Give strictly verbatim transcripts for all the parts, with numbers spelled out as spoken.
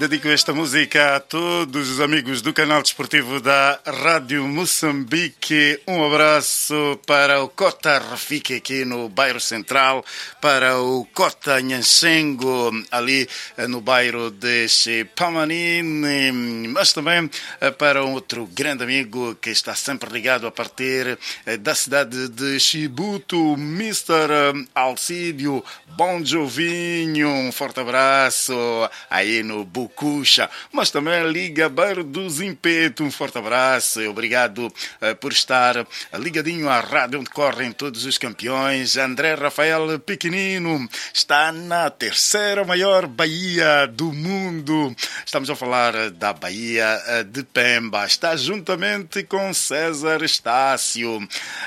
Dedico esta música a todos os amigos do canal desportivo da Rádio Moçambique. Um abraço para o Cota Rafiki aqui no bairro Central, para o Cota Nhanchengo ali no bairro de Chipamanine, mas também para um outro grande amigo que está sempre ligado a partir da cidade de Chibuto, mister Alcídio Bom Jovinho. Um forte abraço aí no Bucucha, mas também liga bairro do Zimpeto. Um forte abraço e obrigado uh, por estar ligadinho à rádio onde correm todos os campeões. André Rafael Pequenino está na terceira maior baía do mundo. Estamos a falar da Baía de Pemba. Está juntamente com César Estácio,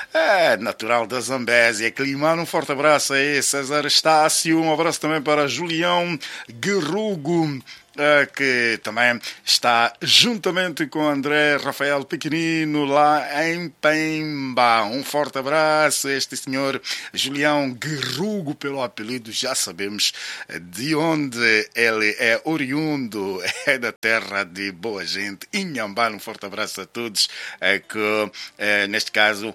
é natural da Zambésia, Climano. Um forte abraço aí, César Estácio. Um abraço também para Julião Guerrugo, que também está juntamente com André Rafael Pequenino lá em Pemba. Um forte abraço a este senhor Julião Guerrugo, pelo apelido já sabemos de onde ele é oriundo, é da terra de Boa Gente, Inhambane. Um forte abraço a todos que, neste caso,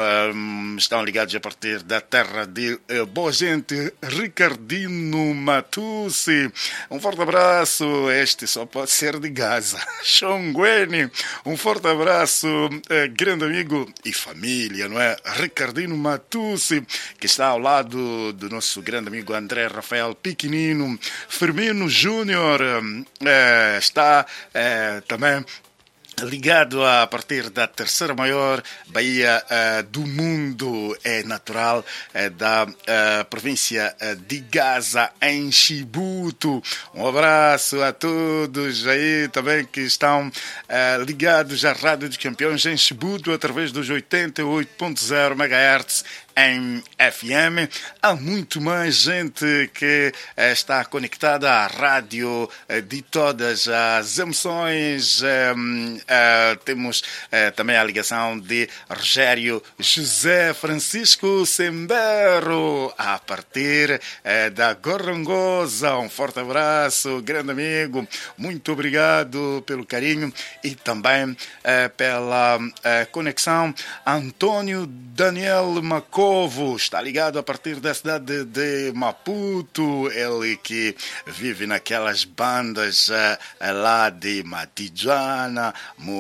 estão ligados a partir da terra de Boa Gente. Ricardino Matusi, um forte abraço. Este só pode ser de Gaza. Xonguene, um forte abraço, eh, grande amigo e família, não é? Ricardino Matusi, que está ao lado do nosso grande amigo André Rafael Pequenino. Firmino Júnior eh, está eh, também ligado a partir da terceira maior baía uh, do mundo, é natural uh, da uh, província uh, de Gaza, em Chibuto. Um abraço a todos aí também que estão uh, ligados à Rádio dos Campeões em Chibuto através dos oitenta e oito ponto zero megahertz em F M. Há muito mais gente que uh, está conectada à rádio uh, de todas as emoções. Um, uh, temos uh, também a ligação de Rogério José Francisco Sembero a partir uh, da Gorongosa. Um forte abraço, grande amigo. Muito obrigado pelo carinho e também uh, pela uh, conexão. Antônio Daniel Macó está ligado a partir da cidade de Maputo, ele que vive naquelas bandas uh, lá de Matijuana,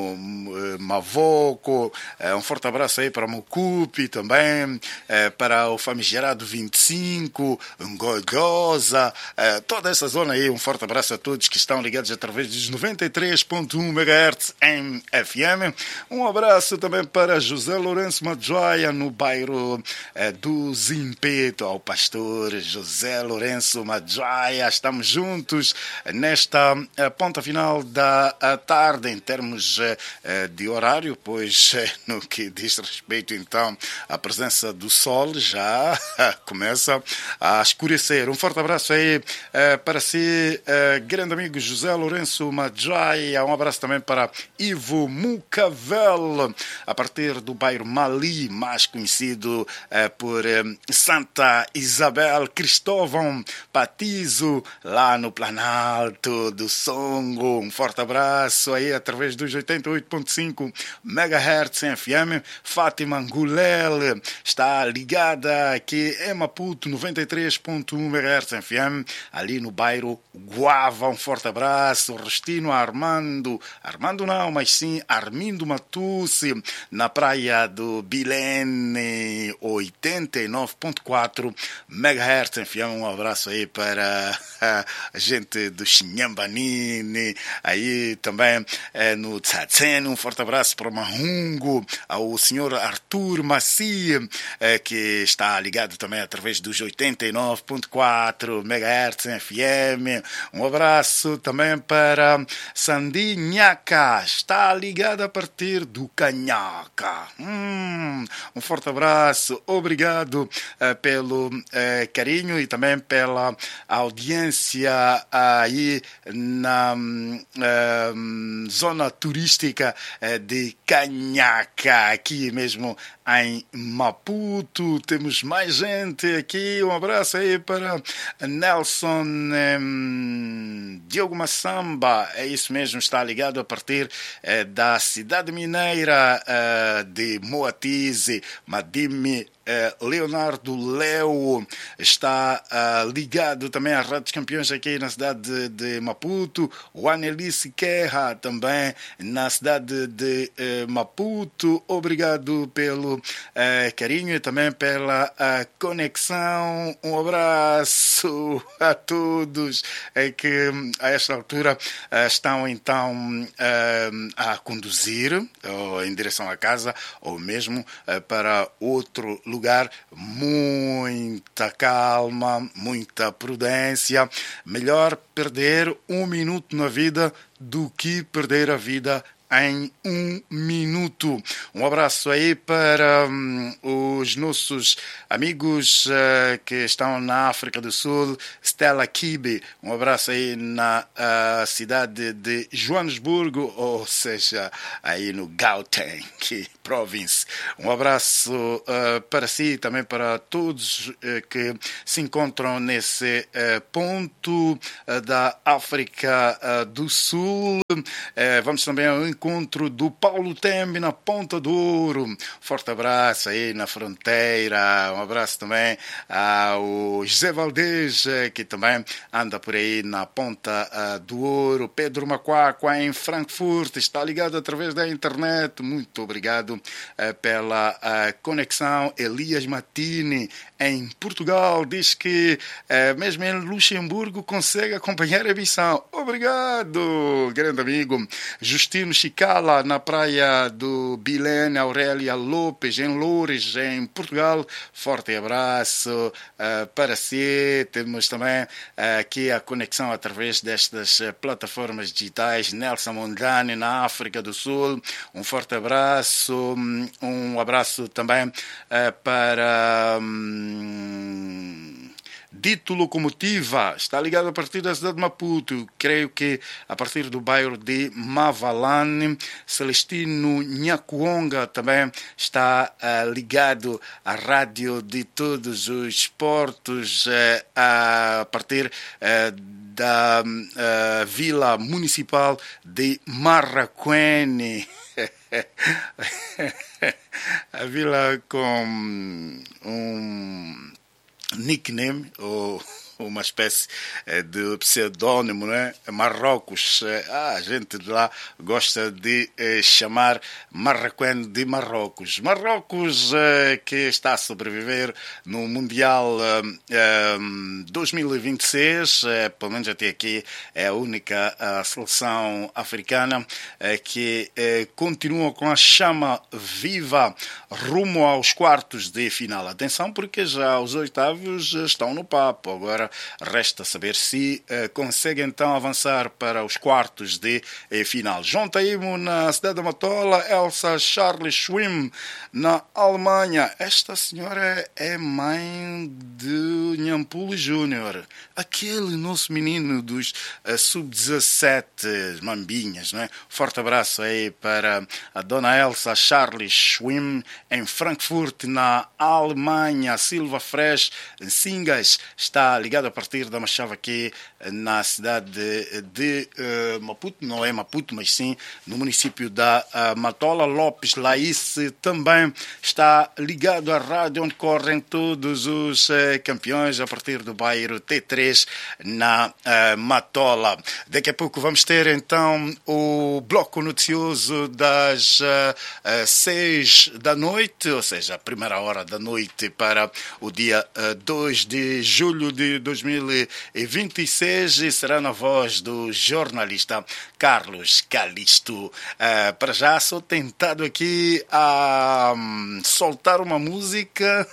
Mavoco. Uh, um forte abraço aí para Mucupi também, uh, para o famigerado vinte e cinco, Ngogosa, uh, toda essa zona aí. Um forte abraço a todos que estão ligados através dos noventa e três ponto um megahertz em F M. Um abraço também para José Lourenço Madjoia, no bairro do Zimpeto, ao pastor José Lourenço Madjoia. Estamos juntos nesta ponta final da tarde em termos de horário, pois no que diz respeito então à presença do sol já começa a escurecer. Um forte abraço aí para si, grande amigo José Lourenço Madjoia. Um abraço também para Ivo Mucavel, a partir do bairro Mali, mais conhecido por Santa Isabel Cristóvão Patizo, lá no Planalto do Songo. Um forte abraço aí através dos oitenta e oito ponto cinco megahertz em F M. Fátima Angulel está ligada aqui em Maputo, noventa e três ponto um megahertz em F M, ali no bairro Guava. Um forte abraço. Restino Armando, Armando não, mas sim Armindo Matusi, na praia do Bilene, oitenta e nove ponto quatro megahertz. Enfim, um abraço aí para a gente do Xinhambanine, aí também é, no Tsatsene. Um forte abraço para o Mahungo, ao senhor Arthur Macia, é, que está ligado também através dos oitenta e nove ponto quatro megahertz em F M. Um abraço também para Sandi Nhaca, está ligado a partir do Canhaca. Hum, um forte abraço, obrigado uh, pelo uh, carinho e também pela audiência aí na uh, zona turística uh, de Canhaca, aqui mesmo em Maputo. Temos mais gente aqui. Um abraço aí para Nelson um, Diogo Massamba, é isso mesmo, está ligado a partir eh, da cidade mineira eh, de Moatize. Madime eh, Leonardo Leo está uh, ligado também à Rádio dos Campeões aqui na cidade de, de Maputo. O Anelice Querra também na cidade de eh, Maputo. Obrigado pelo eh, carinho e também pela uh, conexão. Um abraço a todos é que a esta altura uh, estão então uh, a conduzir uh, em direção à casa ou mesmo uh, para outro lugar. Muita calma, muita prudência. Melhor perder um minuto na vida do que perder a vida em um minuto. Um abraço aí para um, os nossos amigos uh, que estão na África do Sul. Stella Kibe, um abraço aí na uh, cidade de Joanesburgo, ou seja, aí no Gauteng Province. Um abraço uh, para si e também para todos uh, que se encontram nesse uh, ponto uh, da África uh, do Sul. Uh, vamos também ao encontro do Paulo Tembe na Ponta do Ouro. Forte abraço aí na fronteira. Um abraço também ao José Valdez, que também anda por aí na Ponta uh, do Ouro. Pedro Macuacua em Frankfurt está ligado através da internet. Muito obrigado uh, pela uh, conexão. Elias Matini em Portugal diz que uh, mesmo em Luxemburgo consegue acompanhar a emissão. Obrigado, grande amigo. Justino Chicala na praia do Bilene. Aurélia Lopes em Loures, em Portugal. Forte abraço uh, para si. Temos também uh, aqui a conexão através destas uh, plataformas digitais. Nelson Mondlane na África do Sul. Um forte abraço. Um abraço também uh, para um, Dito Locomotiva. Está ligado a partir da cidade de Maputo. Creio que a partir do bairro de Mavalane. Celestino Nhacuonga também está uh, ligado à rádio de todos os portos uh, a partir uh, da uh, Vila Municipal de Marraquene. A vila com um nickname ou uma espécie de pseudônimo, né? Marrocos. Ah, a gente de lá gosta de eh, chamar Marraquém de Marrocos. Marrocos eh, que está a sobreviver no Mundial eh, eh, dois mil e vinte e seis, eh, pelo menos até aqui é a única a seleção africana eh, que eh, continua com a chama viva rumo aos quartos de final. Atenção, porque já os oitavos estão no papo. Agora resta saber se uh, consegue então avançar para os quartos de eh, final. João Taimo na cidade da Matola. Elsa Charlie Schwim na Alemanha. Esta senhora é mãe de Nhampulo Júnior, aquele nosso menino dos uh, sub dezassete mambinhas, não é? Forte abraço aí para a dona Elsa Charlie Schwim em Frankfurt, na Alemanha. Silva Fresh Singas está ligado a partir da Machava aqui na cidade de, de uh, Maputo, não é Maputo, mas sim no município da uh, Matola. Lopes Laís também está ligado à rádio onde correm todos os uh, campeões a partir do bairro T três na uh, Matola. Daqui a pouco vamos ter então o bloco noticioso das uh, uh, seis da noite, ou seja, a primeira hora da noite para o dia uh, dois de julho de dois mil e vinte e seis, e será na voz do jornalista Carlos Calisto. Uh, para já sou tentado aqui a um, soltar uma música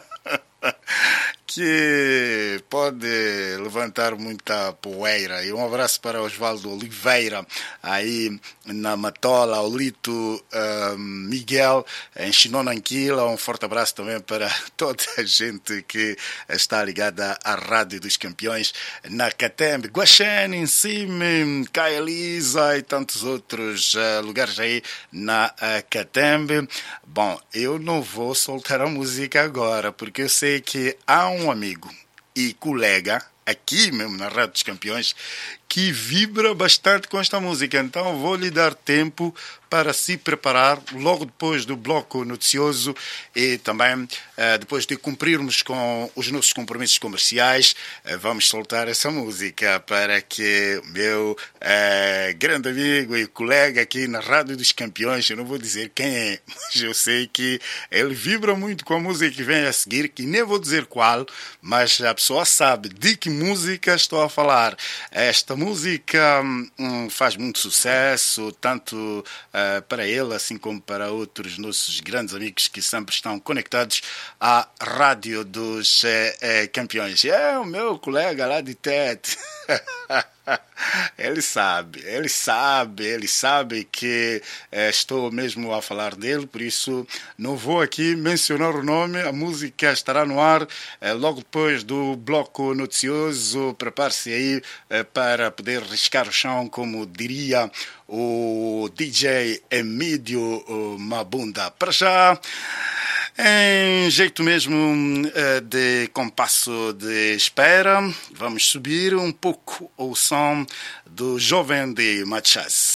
que pode levantar muita poeira. E um abraço para Osvaldo Oliveira, aí na Matola, ao Lito uh, Miguel, em Chinonanquila. Um forte abraço também para toda a gente que está ligada à Rádio dos Campeões na Catembe, Guaxene, em cima, Caia Lisa e tantos outros uh, lugares aí na uh, Catembe. Bom, eu não vou soltar a música agora, porque eu sei que há um amigo e colega aqui mesmo na Rádio dos Campeões que vibra bastante com esta música. Então vou lhe dar tempo para se preparar logo depois do bloco noticioso e também eh, depois de cumprirmos com os nossos compromissos comerciais, eh, vamos soltar essa música para que o meu eh, grande amigo e colega aqui na Rádio dos Campeões, eu não vou dizer quem é, mas eu sei que ele vibra muito com a música que vem a seguir, que nem vou dizer qual, mas a pessoa sabe de que música estou a falar. Esta música hum, faz muito sucesso, tanto uh, para ele, assim como para outros nossos grandes amigos que sempre estão conectados à Rádio dos eh, eh, Campeões. É o meu colega lá de Tete. Ele sabe, ele sabe, ele sabe que eh, estou mesmo a falar dele, por isso não vou aqui mencionar o nome. A música estará no ar eh, logo depois do bloco noticioso. Prepare-se aí eh, para poder riscar o chão, como diria o D J Emílio Mabunda. Para já, em jeito mesmo uh, de compasso de espera, vamos subir um pouco o som do Jovem de Machas.